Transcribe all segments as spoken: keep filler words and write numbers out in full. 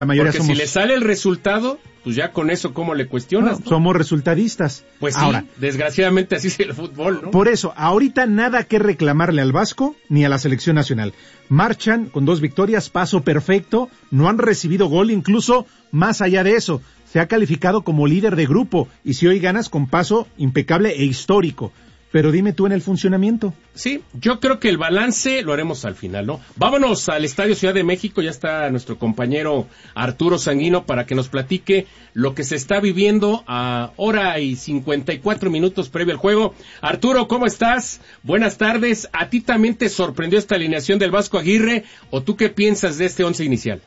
La mayoría Porque somos... si le sale el resultado, pues ya con eso, ¿cómo le cuestionas? No, ¿no? Somos resultadistas. Pues sí, ahora, desgraciadamente así es el fútbol, ¿no? Por eso, ahorita nada que reclamarle al Vasco ni a la selección nacional. Marchan con dos victorias, paso perfecto, no han recibido gol, incluso más allá de eso, se ha calificado como líder de grupo, y si hoy ganas con paso impecable e histórico. Pero dime tú en el funcionamiento. Sí, yo creo que el balance lo haremos al final, ¿no? Vámonos al Estadio Ciudad de México, ya está nuestro compañero Arturo Sanguino para que nos platique lo que se está viviendo a hora y cincuenta y cuatro minutos previo al juego. Arturo, ¿cómo estás? Buenas tardes. ¿A ti también te sorprendió esta alineación del Vasco Aguirre o tú qué piensas de este once inicial?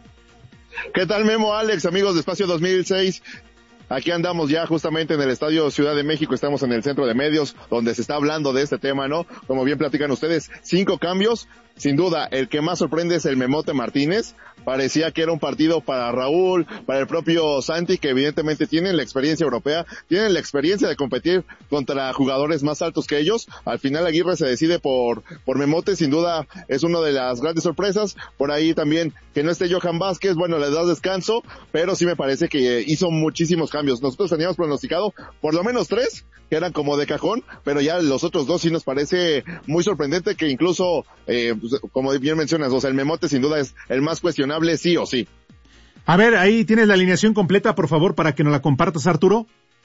¿Qué tal, Memo, Alex, amigos de Espacio dos mil seis? Aquí andamos ya justamente en el Estadio Ciudad de México, estamos en el centro de medios, donde se está hablando de este tema, ¿no? Como bien platican ustedes, cinco cambios. Sin duda, el que más sorprende es el Memote Martínez. Parecía que era un partido para Raúl, para el propio Santi, que evidentemente tienen la experiencia europea, tienen la experiencia de competir contra jugadores más altos que ellos. Al final Aguirre se decide por, por Memote, sin duda es una de las grandes sorpresas. Por ahí también que no esté Johan Vázquez, bueno, le da descanso, pero sí me parece que hizo muchísimos cambios. Nosotros teníamos pronosticado por lo menos tres, que eran como de cajón, pero ya los otros dos sí nos parece muy sorprendente, que incluso, eh, como bien mencionas, o sea, el Memote sin duda es el más cuestionable, sí o sí. A ver, ahí tienes la alineación completa, por favor, para que nos la compartas, Arturo.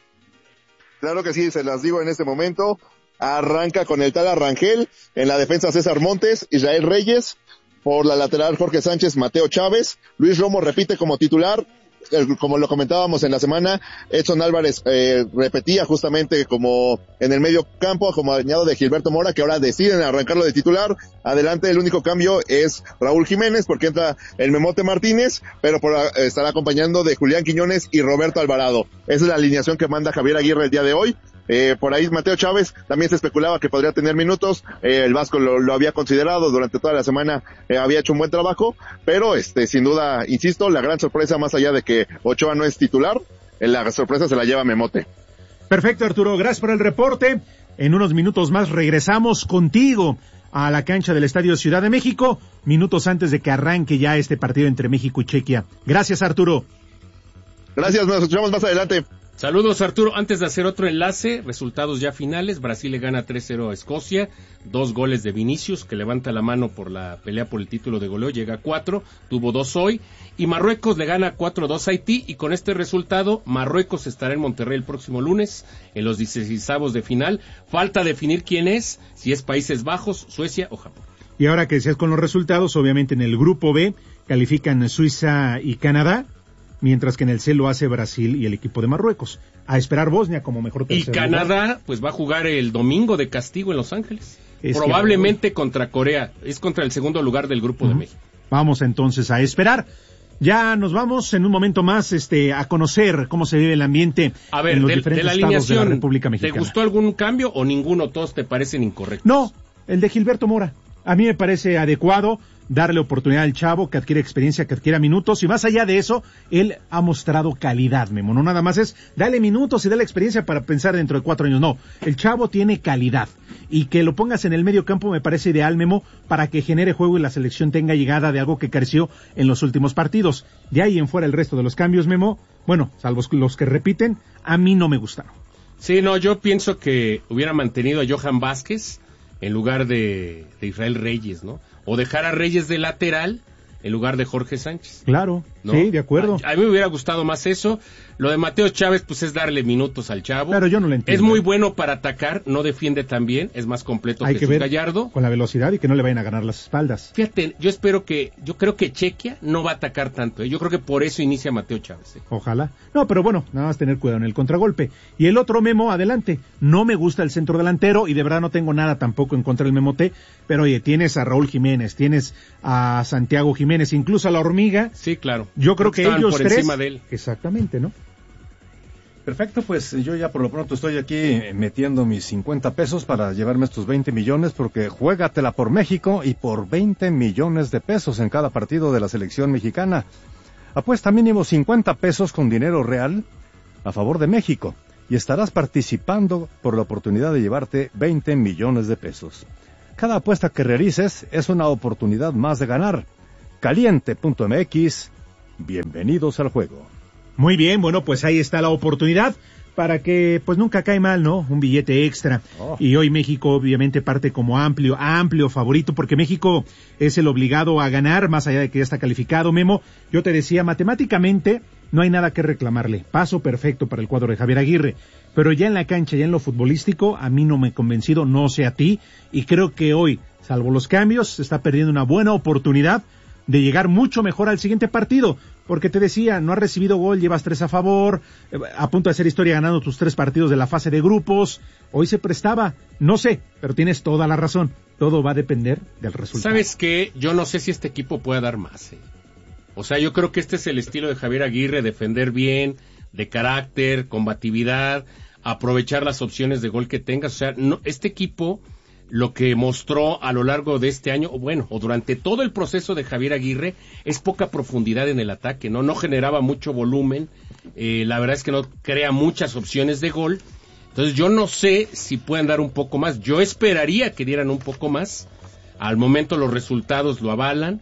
Claro que sí, se las digo en este momento. Arranca con el tal Arrangel, en la defensa César Montes, Israel Reyes, por la lateral Jorge Sánchez, Mateo Chávez, Luis Romo repite como titular. El, como lo comentábamos en la semana, Edson Álvarez eh, repetía justamente como en el medio campo, acompañado de Gilberto Mora, que ahora deciden arrancarlo de titular. Adelante el único cambio es Raúl Jiménez, porque entra el Memote Martínez, pero por, eh, estará acompañando de Julián Quiñones y Roberto Alvarado. Esa es la alineación que manda Javier Aguirre el día de hoy. Eh, por ahí Mateo Chávez también se especulaba que podría tener minutos, eh, el Vasco lo, lo había considerado durante toda la semana, eh, había hecho un buen trabajo, pero este sin duda, insisto, la gran sorpresa, más allá de que Ochoa no es titular, eh, la sorpresa se la lleva Memote. Perfecto, Arturo, gracias por el reporte. En unos minutos más regresamos contigo a la cancha del Estadio Ciudad de México, minutos antes de que arranque ya este partido entre México y Chequia. Gracias, Arturo. Gracias, nos escuchamos más adelante. Saludos, Arturo. Antes de hacer otro enlace, resultados ya finales. Brasil le gana tres cero a Escocia, dos goles de Vinicius, que levanta la mano por la pelea por el título de goleo, llega a cuatro, tuvo dos hoy, y Marruecos le gana cuatro dos a Haití, y con este resultado, Marruecos estará en Monterrey el próximo lunes, en los dieciseisavos de final. Falta definir quién es, si es Países Bajos, Suecia o Japón. Y ahora que decías con los resultados, obviamente en el grupo B califican Suiza y Canadá, mientras que en el C lo hace Brasil y el equipo de Marruecos. A esperar Bosnia como mejor tercer Y Canadá, lugar. pues va a jugar el domingo de castigo en Los Ángeles. Es Probablemente contra Corea. Es contra el segundo lugar del grupo uh-huh. de México. Vamos entonces a esperar. Ya nos vamos en un momento más este a conocer cómo se vive el ambiente a ver, en los de, diferentes de la estados de la República Mexicana. ¿Te gustó algún cambio o ninguno? ¿Todos te parecen incorrectos? No, el de Gilberto Mora. A mí me parece adecuado darle oportunidad al chavo, que adquiere experiencia, que adquiera minutos, y más allá de eso, él ha mostrado calidad, Memo. No nada más es dale minutos y dale experiencia para pensar dentro de cuatro años. No, el chavo tiene calidad. Y que lo pongas en el medio campo me parece ideal, Memo, para que genere juego y la selección tenga llegada de algo que careció en los últimos partidos. De ahí en fuera el resto de los cambios, Memo, bueno, salvo los que repiten, a mí no me gustaron. Sí, no, yo pienso que hubiera mantenido a Johan Vázquez en lugar de, de Israel Reyes, ¿no? O dejar a Reyes de lateral en lugar de Jorge Sánchez. Claro, ¿no? Sí, de acuerdo. A, a mí me hubiera gustado más eso. Lo de Mateo Chávez, pues es darle minutos al chavo. Pero yo no lo entiendo. Es muy bueno para atacar, no defiende tan bien, es más completo Hay que, que su ver Gallardo. Con la velocidad y que no le vayan a ganar las espaldas. Fíjate, yo espero que, yo creo que Chequia no va a atacar tanto, ¿eh? Yo creo que por eso inicia Mateo Chávez, ¿eh? Ojalá. No, pero bueno, nada más tener cuidado en el contragolpe. Y el otro Memo, adelante. No me gusta el centro delantero y de verdad no tengo nada tampoco en contra del Memote, pero oye, tienes a Raúl Jiménez, tienes a Santiago Jiménez, incluso a la Hormiga. Sí, claro. Yo creo que ellos por tres. Encima de él. Exactamente, ¿no? Perfecto, pues yo ya por lo pronto estoy aquí metiendo mis cincuenta pesos para llevarme estos veinte millones, porque juégatela por México y por veinte millones de pesos en cada partido de la selección mexicana. Apuesta mínimo cincuenta pesos con dinero real a favor de México y estarás participando por la oportunidad de llevarte veinte millones de pesos. Cada apuesta que realices es una oportunidad más de ganar. Caliente punto m x, Bienvenidos al juego. Muy bien, bueno, pues ahí está la oportunidad para que, pues nunca cae mal, ¿no? Un billete extra. Oh. Y hoy México obviamente parte como amplio, amplio favorito, porque México es el obligado a ganar, más allá de que ya está calificado, Memo. Yo te decía, matemáticamente no hay nada que reclamarle. Paso perfecto para el cuadro de Javier Aguirre. Pero ya en la cancha, ya en lo futbolístico, a mí no me he convencido, no sé a ti. Y creo que hoy, salvo los cambios, se está perdiendo una buena oportunidad de llegar mucho mejor al siguiente partido, porque te decía, no has recibido gol, llevas tres a favor, a punto de hacer historia ganando tus tres partidos de la fase de grupos, hoy se prestaba, no sé, pero tienes toda la razón, todo va a depender del resultado. ¿Sabes qué? Yo no sé si este equipo pueda dar más, ¿eh? O sea, yo creo que este es el estilo de Javier Aguirre, defender bien, de carácter, combatividad, aprovechar las opciones de gol que tengas, o sea, no, este equipo lo que mostró a lo largo de este año, o bueno, o durante todo el proceso de Javier Aguirre, es poca profundidad en el ataque, no no generaba mucho volumen, eh, la verdad es que no crea muchas opciones de gol, entonces yo no sé si pueden dar un poco más, yo esperaría que dieran un poco más, al momento los resultados lo avalan,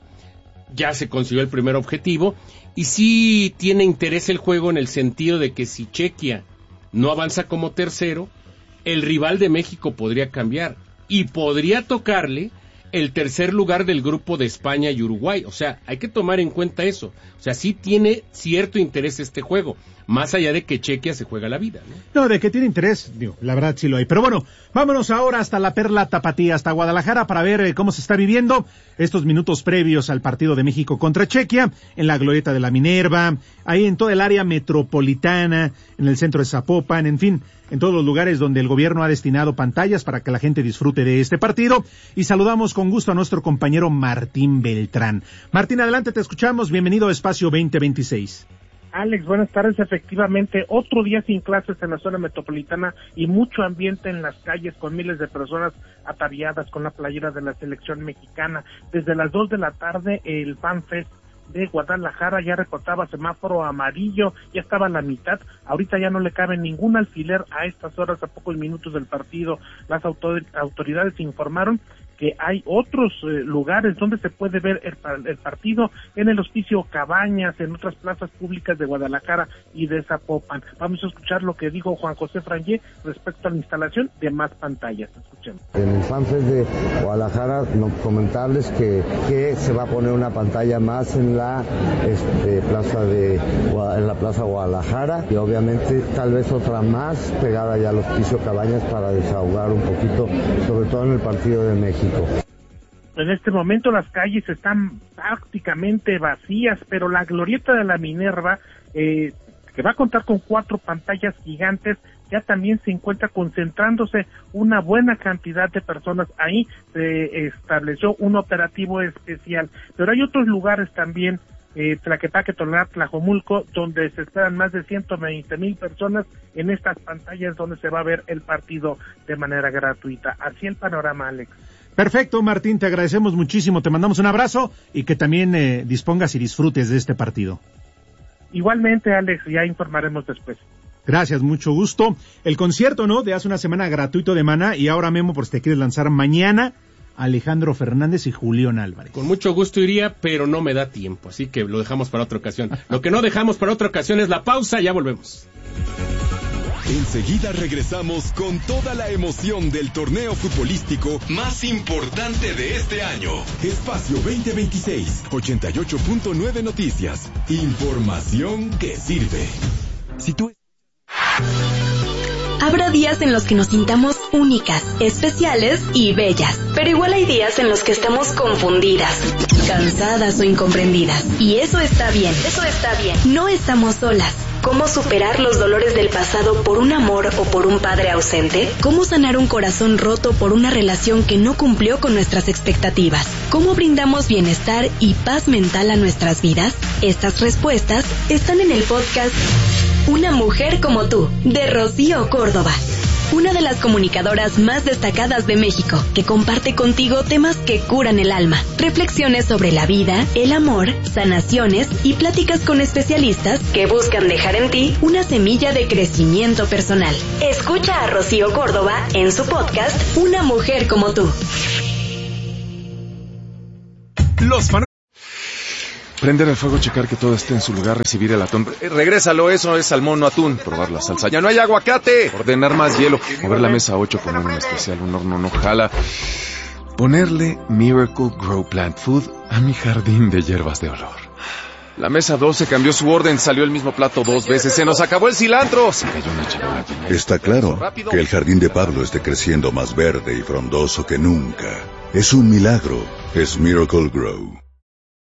ya se consiguió el primer objetivo, y sí tiene interés el juego en el sentido de que si Chequia no avanza como tercero, el rival de México podría cambiar, y podría tocarle el tercer lugar del grupo de España y Uruguay. O sea, hay que tomar en cuenta eso. O sea, sí tiene cierto interés este juego, más allá de que Chequia se juega la vida, ¿no? No, de que tiene interés, digo, la verdad sí lo hay. Pero bueno, vámonos ahora hasta la Perla Tapatía, hasta Guadalajara, para ver eh, cómo se está viviendo estos minutos previos al partido de México contra Chequia, en la glorieta de la Minerva, ahí en toda el área metropolitana, en el centro de Zapopan, en fin, en todos los lugares donde el gobierno ha destinado pantallas para que la gente disfrute de este partido. Y saludamos con gusto a nuestro compañero Martín Beltrán. Martín, adelante, te escuchamos. Bienvenido a Espacio veinte veintiséis. Alex, buenas tardes. Efectivamente, otro día sin clases en la zona metropolitana y mucho ambiente en las calles con miles de personas ataviadas con la playera de la selección mexicana. Desde las dos de la tarde, el Fan Fest de Guadalajara ya reportaba semáforo amarillo, ya estaba a la mitad, ahorita ya no le cabe ningún alfiler a estas horas, a pocos minutos del partido. Las autor- autoridades informaron que hay otros eh, lugares donde se puede ver el, el partido, en el Hospicio Cabañas, en otras plazas públicas de Guadalajara y de Zapopan. Vamos a escuchar lo que dijo Juan José Frangé respecto a la instalación de más pantallas. Escuchemos. En el FanFest de Guadalajara, no, comentarles que, que se va a poner una pantalla más en la este, plaza de en la plaza Guadalajara y obviamente tal vez otra más pegada ya al Hospicio Cabañas para desahogar un poquito, sobre todo en el partido de México. En este momento las calles están prácticamente vacías, pero la glorieta de la Minerva, eh, que va a contar con cuatro pantallas gigantes, ya también se encuentra concentrándose una buena cantidad de personas. Ahí se estableció un operativo especial, pero hay otros lugares también, eh, Tlaquepaque, Tonalá, Tlajomulco, donde se esperan más de ciento veinte mil personas en estas pantallas donde se va a ver el partido de manera gratuita. Así el panorama, Alex. Perfecto, Martín, te agradecemos muchísimo, te mandamos un abrazo y que también eh, dispongas y disfrutes de este partido. Igualmente, Alex, ya informaremos después. Gracias, mucho gusto. El concierto, ¿no?, de hace una semana gratuito de Maná, y ahora, Memo, por si te quieres lanzar mañana, Alejandro Fernández y Julián Álvarez. Con mucho gusto iría, pero no me da tiempo, así que lo dejamos para otra ocasión. Lo que no dejamos para otra ocasión es la pausa, ya volvemos. Enseguida regresamos con toda la emoción del torneo futbolístico más importante de este año. Espacio veinte veintiséis, ochenta y ocho punto nueve Noticias. Información que sirve. Si tú... Habrá días en los que nos sintamos únicas, especiales y bellas, pero igual hay días en los que estamos confundidas, cansadas o incomprendidas. Y eso está bien, eso está bien. No estamos solas. ¿Cómo superar los dolores del pasado por un amor o por un padre ausente? ¿Cómo sanar un corazón roto por una relación que no cumplió con nuestras expectativas? ¿Cómo brindamos bienestar y paz mental a nuestras vidas? Estas respuestas están en el podcast Una Mujer Como Tú, de Rocío Córdoba, una de las comunicadoras más destacadas de México, que comparte contigo temas que curan el alma, reflexiones sobre la vida, el amor, sanaciones y pláticas con especialistas que buscan dejar en ti una semilla de crecimiento personal. Escucha a Rocío Córdoba en su podcast Una Mujer Como Tú. Los fan... Prender el fuego, checar que todo esté en su lugar, recibir el atún. Eh, regrésalo, eso es salmón, no atún. Probar la salsa. ¡Ya no hay aguacate! Ordenar más hielo. Mover la mesa ocho, poner un especial, un horno no jala. Ponerle Miracle Grow Plant Food a mi jardín de hierbas de olor. La mesa doce cambió su orden, salió el mismo plato dos veces. ¡Se nos acabó el cilantro! Se cayó una charola. Está claro que el jardín de Pablo esté creciendo más verde y frondoso que nunca. Es un milagro. Es Miracle Grow.